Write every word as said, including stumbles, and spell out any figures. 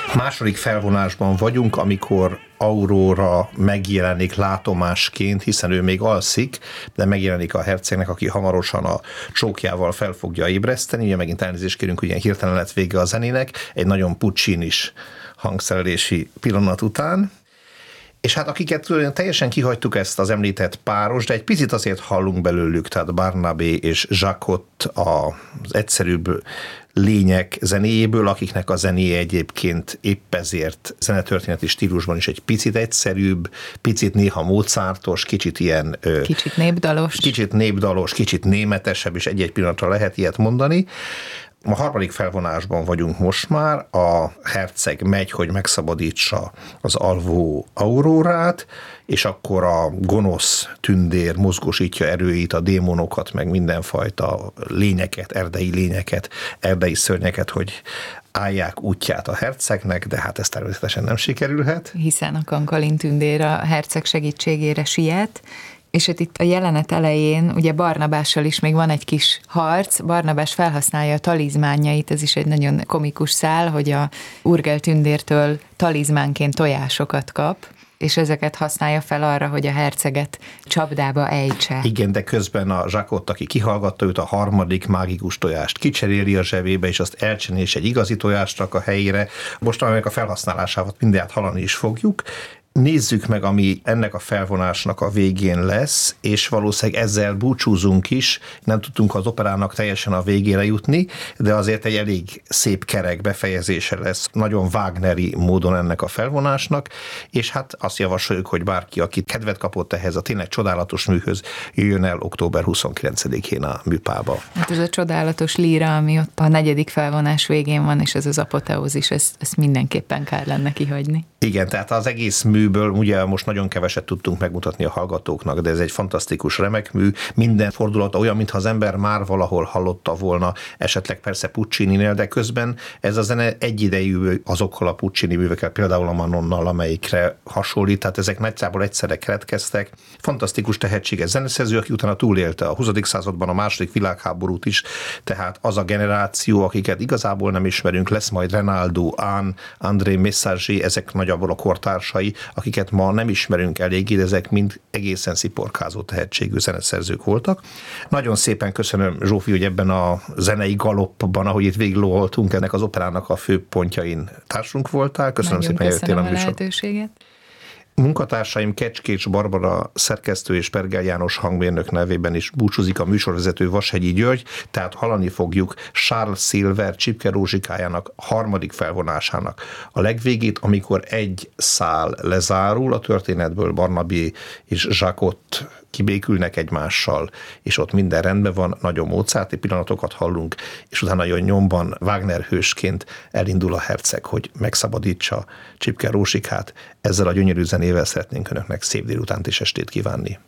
Második felvonásban vagyunk, amikor Aurora megjelenik látomásként, hiszen ő még alszik, de megjelenik a hercegnek, aki hamarosan a csókjával fel fogja ébreszteni. Ugye megint elnézést kérünk, hogy ilyen hirtelen lett vége a zenének, egy nagyon Puccinis hangszerelési pillanat után. És hát akiket teljesen kihagytuk ezt az említett páros, de egy picit azért hallunk belőlük, tehát Barnabé és Jacquot az egyszerűbb lények zenéjéből, akiknek a zenéje egyébként épp ezért zenetörténeti stílusban is egy picit egyszerűbb, picit néha Mozartos, kicsit ilyen... Kicsit népdalos. Kicsit népdalos, kicsit németesebb, és egy-egy pillanatra lehet ilyet mondani. A harmadik felvonásban vagyunk most már, a herceg megy, hogy megszabadítsa az alvó Aurórát, és akkor a gonosz tündér mozgósítja erőit, a démonokat, meg mindenfajta lényeket, erdei lényeket, erdei szörnyeket, hogy állják útját a hercegnek, de hát ez természetesen nem sikerülhet. Hiszen a Kankalin tündér a herceg segítségére siet, és hát itt a jelenet elején, ugye Barnabással is még van egy kis harc, Barnabás felhasználja a talizmánjait, ez is egy nagyon komikus szál, hogy a Urgell tündértől talizmánként tojásokat kap, és ezeket használja fel arra, hogy a herceget csapdába ejtse. Igen, de közben a Jacquot, aki kihallgatta őt, a harmadik mágikus tojást kicseréli a zsebébe, és azt elcseréli, és egy igazi tojást rak a helyére. Most amelyek a felhasználásával mindjárt hallani is fogjuk. Nézzük meg, ami ennek a felvonásnak a végén lesz, és valószínűleg ezzel búcsúzunk is. Nem tudtunk az operának teljesen a végére jutni, de azért egy elég szép kerek befejezése lesz, nagyon Wagneri módon ennek a felvonásnak, és hát azt javasoljuk, hogy bárki, aki kedvet kapott ehhez a tényleg csodálatos műhöz, jöjjön el október huszonkilencedikén a műpába. Hát ez a csodálatos líra, ami ott a negyedik felvonás végén van, és ez az apoteózis, ezt, ezt mindenképpen kár lenne kihagyni. Igen, tehát az egész műből ugye most nagyon keveset tudtunk megmutatni a hallgatóknak, de ez egy fantasztikus remek mű. Minden fordulata olyan, mintha az ember már valahol hallotta volna, esetleg persze Puccininél, de közben ez a zene egyidejű azokkal a Puccini művekkel, például a Manonnal, amelyikre hasonlít, tehát ezek nagyjából egyszerre keletkeztek. Fantasztikus tehetséges zeneszerző, aki utána túlélte a huszadik században a második világháborút is, tehát az a generáció, akiket igazából nem ismerünk, lesz majd Renaldo, Ahn, André Messager, ezek nagyjából a kortársai, akiket ma nem ismerünk eléggé, de ezek mind egészen sziporkázó tehetségű zeneszerzők voltak. Nagyon szépen köszönöm, Zsófi, hogy ebben a zenei galoppban, ahogy itt végiglóholtunk, ennek az operának a fő pontjain társunk voltál. Köszönöm Nagyon szépen, köszönöm jöttél a a műsor. lehetőséget. Munkatársaim Kecskécs Barbara szerkesztő és Pergel János hangmérnök nevében is búcsúzik a műsorvezető Vashegyi György, tehát hallani fogjuk Charles Silver Csipke Rózsikájának harmadik felvonásának a legvégét, amikor egy szál lezárul a történetből, Barnabé és Jacquot kibékülnek egymással, és ott minden rendben van, nagyon mozarti pillanatokat hallunk, és utána jön nyomban Wagner hősként elindul a herceg, hogy megszabadítsa Csipke Rózsikát. Ezzel a gyönyörű zenével szeretnénk önöknek szép délutánt és estét kívánni.